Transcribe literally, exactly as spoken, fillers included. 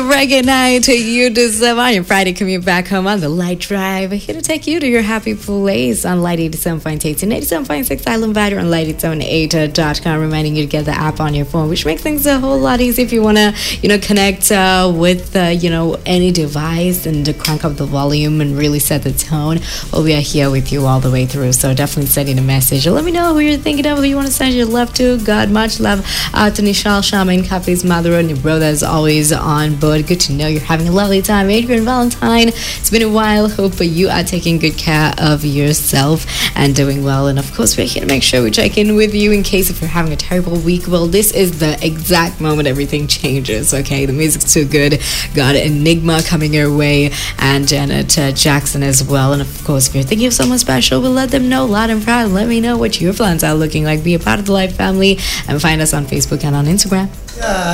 Reggae night to you deserve on your Friday commute back home on the Light Drive. Here to take you to your happy place on Light eighty-seven point eight and eighty-seven point six Island Battery on light eight seven eight dot com, reminding you to get the app on your phone, which makes things a whole lot easier if you want to, you know, connect uh, with, uh, you know, any device and to crank up the volume and really set the tone. Well, we are here with you all the way through, so definitely sending a message. Let me know who you're thinking of, who you want to send your love to. God, much love out to Nishal Sharma and Caffe's mother and your brother is always on board. Good to know you're having a lovely time. Adrian Valentine, it's been a while. Hope you are taking good care of yourself and doing well. And of course, we're here to make sure we check in with you in case if you're having a terrible week. Well, this is the exact moment everything changes, okay? The music's too good. Got Enigma coming your way and Janet uh, Jackson as well. And of course, if you're thinking of someone special, we'll let them know loud and proud. Let me know what your plans are looking like. Be a part of the Light family and find us on Facebook and on Instagram. Yeah.